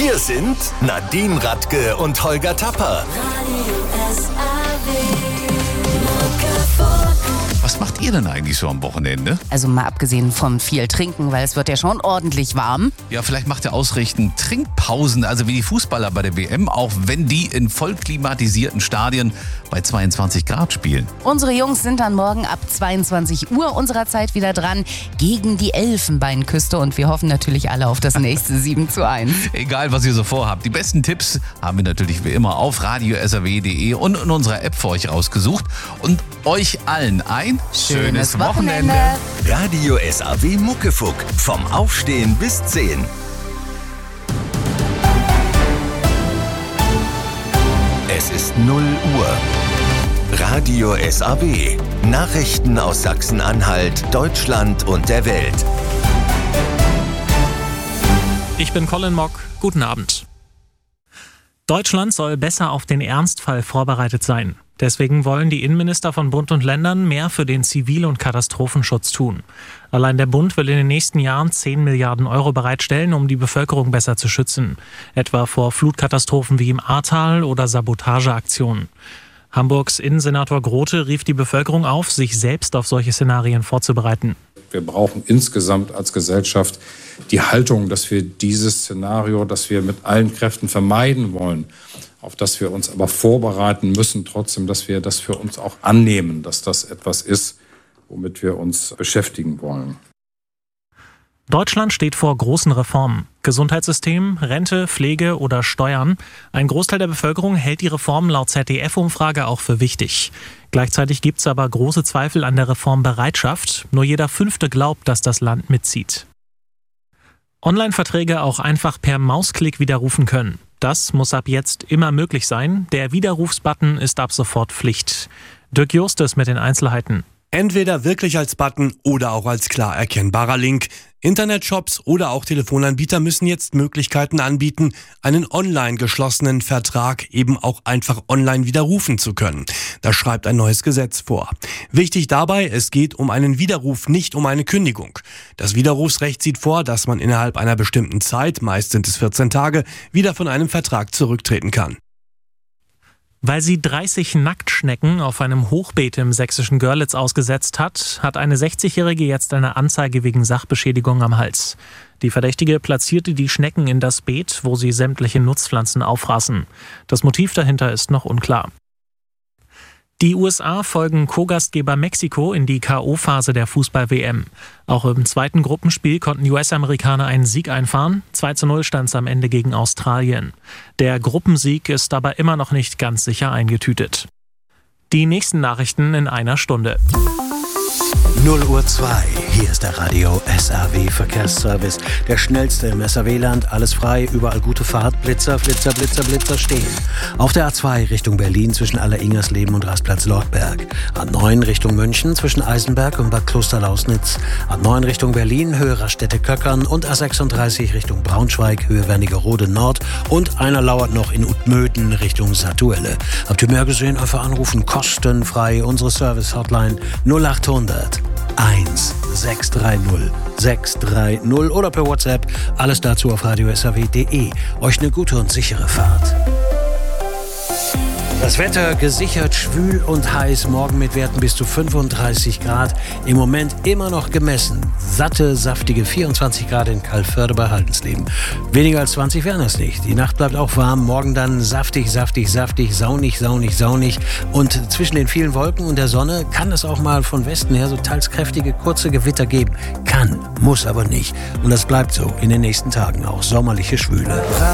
Hier sind Nadine Radke und Holger Tapper. Was macht ihr denn eigentlich so am Wochenende? Also mal abgesehen vom viel Trinken, weil es wird ja schon ordentlich warm. Ja, vielleicht macht ihr ausreichend Trinkpausen, also wie die Fußballer bei der WM, auch wenn die in voll klimatisierten Stadien bei 22 Grad spielen. Unsere Jungs sind dann morgen ab 22 Uhr unserer Zeit wieder dran gegen die Elfenbeinküste und wir hoffen natürlich alle auf das nächste 7:1. Egal, was ihr so vorhabt. Die besten Tipps haben wir natürlich wie immer auf radio.srw.de und in unserer App für euch rausgesucht und euch allen ein schönes Wochenende. Radio SAW Muckefuck. Vom Aufstehen bis 10. Es ist 0 Uhr. Radio SAW. Nachrichten aus Sachsen-Anhalt, Deutschland und der Welt. Ich bin Colin Mock. Guten Abend. Deutschland soll besser auf den Ernstfall vorbereitet sein. Deswegen wollen die Innenminister von Bund und Ländern mehr für den Zivil- und Katastrophenschutz tun. Allein der Bund will in den nächsten Jahren 10 Milliarden Euro bereitstellen, um die Bevölkerung besser zu schützen. Etwa vor Flutkatastrophen wie im Ahrtal oder Sabotageaktionen. Hamburgs Innensenator Grote rief die Bevölkerung auf, sich selbst auf solche Szenarien vorzubereiten. Wir brauchen insgesamt als Gesellschaft die Haltung, dass wir dieses Szenario, das wir mit allen Kräften vermeiden wollen, auf das wir uns aber vorbereiten müssen, trotzdem, dass wir das für uns auch annehmen, dass das etwas ist, womit wir uns beschäftigen wollen. Deutschland steht vor großen Reformen. Gesundheitssystem, Rente, Pflege oder Steuern. Ein Großteil der Bevölkerung hält die Reformen laut ZDF-Umfrage auch für wichtig. Gleichzeitig gibt es aber große Zweifel an der Reformbereitschaft. Nur jeder Fünfte glaubt, dass das Land mitzieht. Online-Verträge auch einfach per Mausklick widerrufen können. Das muss ab jetzt immer möglich sein. Der Widerrufsbutton ist ab sofort Pflicht. Dirk Justus mit den Einzelheiten. Entweder wirklich als Button oder auch als klar erkennbarer Link. Internetshops oder auch Telefonanbieter müssen jetzt Möglichkeiten anbieten, einen online geschlossenen Vertrag eben auch einfach online widerrufen zu können. Das schreibt ein neues Gesetz vor. Wichtig dabei, es geht um einen Widerruf, nicht um eine Kündigung. Das Widerrufsrecht sieht vor, dass man innerhalb einer bestimmten Zeit, meist sind es 14 Tage, wieder von einem Vertrag zurücktreten kann. Weil sie 30 Nacktschnecken auf einem Hochbeet im sächsischen Görlitz ausgesetzt hat, hat eine 60-Jährige jetzt eine Anzeige wegen Sachbeschädigung am Hals. Die Verdächtige platzierte die Schnecken in das Beet, wo sie sämtliche Nutzpflanzen auffraßen. Das Motiv dahinter ist noch unklar. Die USA folgen Co-Gastgeber Mexiko in die K.O.-Phase der Fußball-WM. Auch im zweiten Gruppenspiel konnten die US-Amerikaner einen Sieg einfahren. 2:0 stand es am Ende gegen Australien. Der Gruppensieg ist aber immer noch nicht ganz sicher eingetütet. Die nächsten Nachrichten in einer Stunde. 0:02 Uhr, hier ist der Radio SAW Verkehrsservice. Der schnellste im SAW-Land, alles frei, überall gute Fahrt, Blitzer, Blitzer, Blitzer, Blitzer stehen. Auf der A2 Richtung Berlin zwischen Alleringersleben und Rastplatz Lortberg. A9 Richtung München zwischen Eisenberg und Bad Klosterlausnitz. A9 Richtung Berlin, Höhe Raststätte-Köckern und A36 Richtung Braunschweig, Höhe Wernigerode Nord. Und einer lauert noch in Utmöden Richtung Satuelle. Habt ihr mehr gesehen? Einfach anrufen, kostenfrei. Unsere Service-Hotline 0800 1630 630 oder per WhatsApp. Alles dazu auf radio.srw.de. Euch eine gute und sichere Fahrt. Das Wetter gesichert schwül und heiß, morgen mit Werten bis zu 35 Grad. Im Moment immer noch gemessen. Satte, saftige 24 Grad in Calvörde bei Haldensleben. Weniger als 20 wären es nicht. Die Nacht bleibt auch warm, morgen dann saftig, saftig, saftig, saunig, saunig, saunig. Und zwischen den vielen Wolken und der Sonne kann es auch mal von Westen her so teils kräftige, kurze Gewitter geben. Kann, muss aber nicht. Und das bleibt so in den nächsten Tagen auch. Sommerliche Schwüle.